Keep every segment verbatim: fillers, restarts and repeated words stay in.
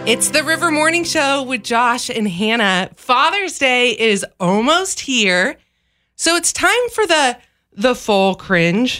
It's the River Morning Show with Josh and Hannah. Father's Day is almost here, so it's time for the the full cringe.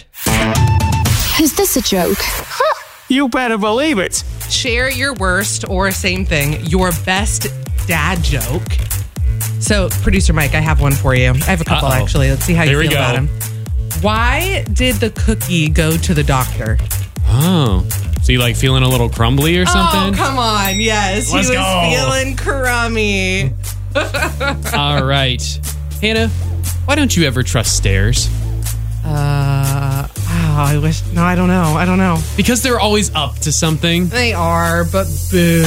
Is this a joke? You better believe it. Share your worst, or same thing, your best dad joke. So, producer Mike, I have one for you. I have a couple, Uh-oh. actually. Let's see how you Here we feel go. about them. Why did the cookie go to the doctor? Oh, so you like feeling a little crumbly or something? Oh, come on. Yes, Let's he was go. feeling crummy. All right. Hannah, why don't you ever trust stairs? Uh, oh, I wish. No, I don't know. I don't know. Because they're always up to something. They are, but boo.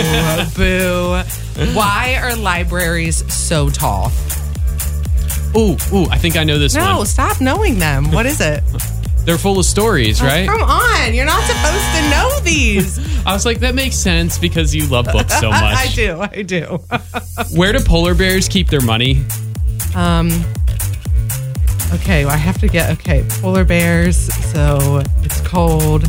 Boo. Why are libraries so tall? Ooh, ooh, I think I know this No, one. stop knowing them. What is it? They're full of stories, right? Oh, come on. You're not supposed to know these. I was like, that makes sense because you love books so much. I do. I do. Where do polar bears keep their money? Um. Okay, well, I have to get, okay, polar bears. So it's cold.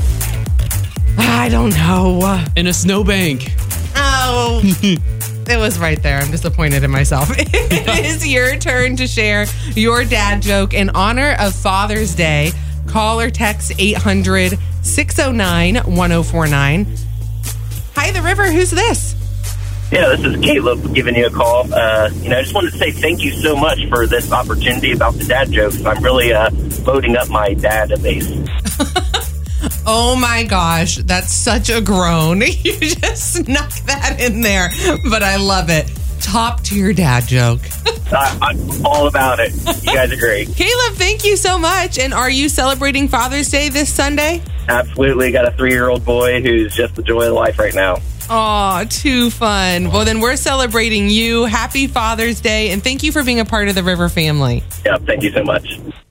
I don't know. In a snowbank. Oh, it was right there. I'm disappointed in myself. It is your turn to share your dad joke in honor of Father's Day. Call or text eight hundred, six oh nine, one oh four nine. Hi, The River. Who's this? Yeah, this is Caleb giving you a call. Uh, you know, I just wanted to say thank you so much for this opportunity about the dad jokes. I'm really uh, loading up my dad base. Oh my gosh, that's such a groan. You just snuck that in there, but I love it. Top tier dad joke. I, I'm all about it. You guys are great. Caleb, thank you so much. And are you celebrating Father's Day this Sunday? Absolutely. Got a three-year-old boy who's just the joy of life right now. Oh, too fun. Well, then we're celebrating you. Happy Father's Day. And thank you for being a part of the River family. Yeah, thank you so much.